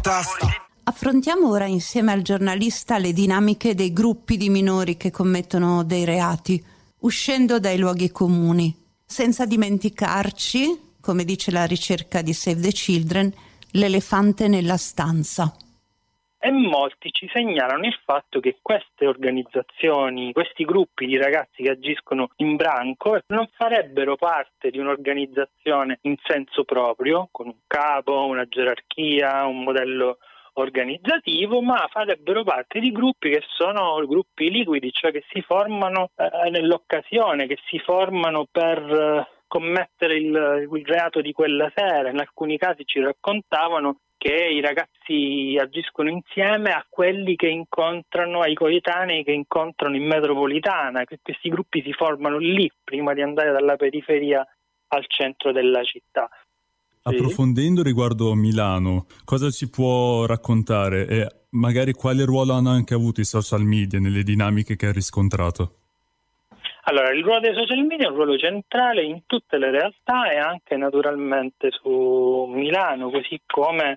podcast. Affrontiamo ora insieme al giornalista le dinamiche dei gruppi di minori che commettono dei reati, uscendo dai luoghi comuni, senza dimenticarci, come dice la ricerca di Save the Children, l'elefante nella stanza. E molti ci segnalano il fatto che queste organizzazioni, questi gruppi di ragazzi che agiscono in branco, non farebbero parte di un'organizzazione in senso proprio, con un capo, una gerarchia, un modello organizzativo, ma farebbero parte di gruppi che sono gruppi liquidi, cioè che si formano nell'occasione, che si formano per commettere il reato di quella sera. In alcuni casi ci raccontavano che i ragazzi agiscono insieme a quelli che incontrano, ai coetanei che incontrano in metropolitana, che questi gruppi si formano lì prima di andare dalla periferia al centro della città. Approfondendo riguardo Milano, cosa ci può raccontare e magari quale ruolo hanno anche avuto i social media nelle dinamiche che ha riscontrato? Allora, il ruolo dei social media è un ruolo centrale in tutte le realtà e anche naturalmente su Milano, così come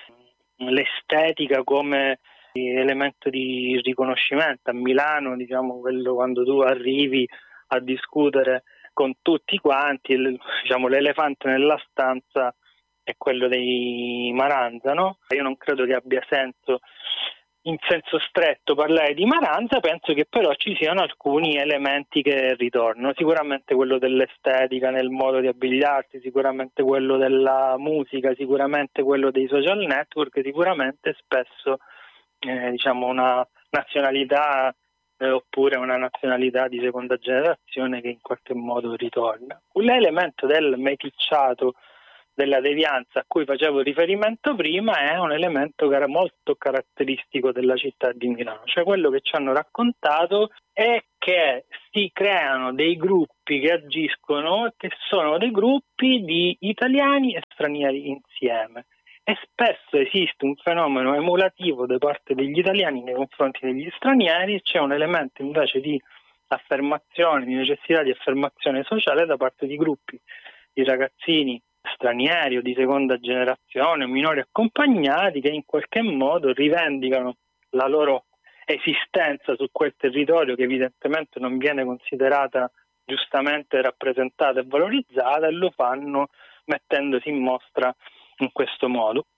l'estetica come elemento di riconoscimento. A Milano, diciamo, quello quando tu arrivi a discutere con tutti quanti, diciamo, l'elefante nella stanza è quello dei Maranza, no? Io non credo che abbia senso in senso stretto parlare di Maranza, penso che però ci siano alcuni elementi che ritornano, sicuramente quello dell'estetica nel modo di abbigliarsi, sicuramente quello della musica, sicuramente quello dei social network, sicuramente spesso diciamo una nazionalità oppure una nazionalità di seconda generazione che in qualche modo ritorna. L'elemento del meticciato, della devianza a cui facevo riferimento prima, è un elemento che era molto caratteristico della città di Milano, cioè quello che ci hanno raccontato è che si creano dei gruppi che agiscono, che sono dei gruppi di italiani e stranieri insieme, e spesso esiste un fenomeno emulativo da parte degli italiani nei confronti degli stranieri. C'è un elemento invece di affermazione, di necessità di affermazione sociale da parte di gruppi di ragazzini stranieri o di seconda generazione, minori accompagnati, che in qualche modo rivendicano la loro esistenza su quel territorio che evidentemente non viene considerata giustamente rappresentata e valorizzata, e lo fanno mettendosi in mostra in questo modo.